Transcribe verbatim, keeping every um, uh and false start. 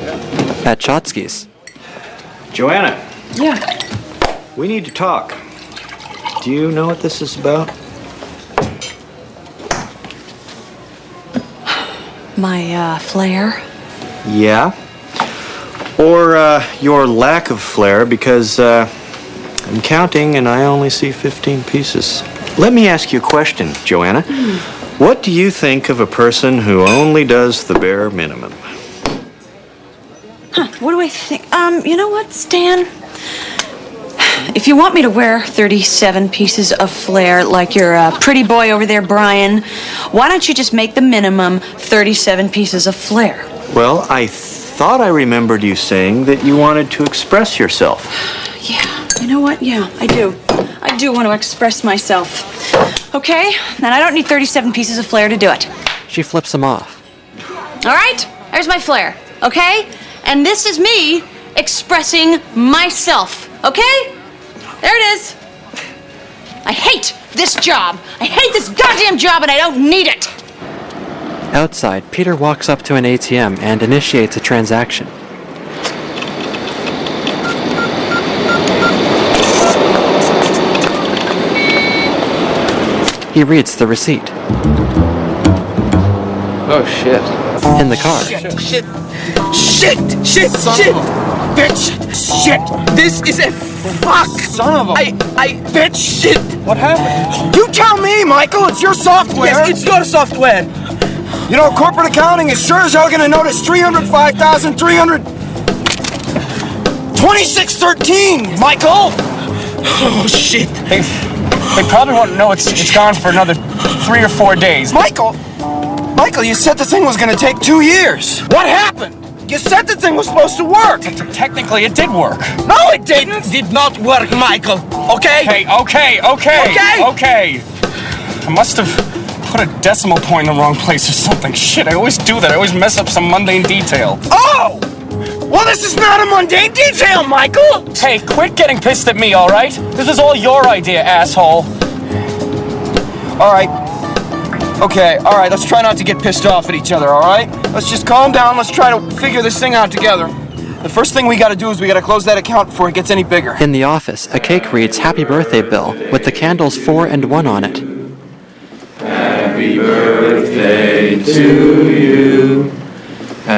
At Chotsky's. Joanna. Yeah. We need to talk. Do you know what this is about? My, uh, flair? Yeah. Or, uh, your lack of flair, because, uh, I'm counting and I only see fifteen pieces. Let me ask you a question, Joanna. Mm. What do you think of a person who only does the bare minimum? Huh, what do I think? Um, you know what, Stan? If you want me to wear thirty-seven pieces of flair like your uh, pretty boy over there, Brian, why don't you just make the minimum thirty-seven pieces of flair? Well, I thought I remembered you saying that you wanted to express yourself. Yeah, you know what? Yeah, I do. I do want to express myself. Okay? And I don't need thirty-seven pieces of flair to do it. She flips him off. All right? There's my flair, okay? And this is me expressing myself, okay? There it is. I hate this job. I hate this goddamn job and I don't need it. Outside, Peter walks up to an A T M and initiates a transaction. He reads the receipt. Oh, shit. In the car. Shit, shit, shit, shit, Son shit, bitch, shit, this is a fuck. Son of a... I, I, bitch, shit. What happened? You tell me, Michael, it's your software. Yes, it's your software. You know, corporate accounting is sure as hell gonna notice three hundred five thousand three hundred twenty-six thirteen, Michael. Oh, shit. They, they probably won't know it's, it's gone for another three or four days. Michael, Michael, you said the thing was gonna take two years. What happened? You said the thing was supposed to work. Technically, it did work. No, it didn't. It did not work, Michael. Okay? Okay, okay, okay. Okay? Okay. I must have put a decimal point in the wrong place or something. Shit, I always do that. I always mess up some mundane detail. Oh! Well, this is not a mundane detail, Michael! Hey, quit getting pissed at me, all right? This was all your idea, asshole. All right. Okay, all right, let's try not to get pissed off at each other, all right? Let's just calm down. Let's try to figure this thing out together. The first thing we got to do is we got to close that account before it gets any bigger. In the office, a cake reads Happy Birthday Bill with the candles four and one on it. Happy birthday to you.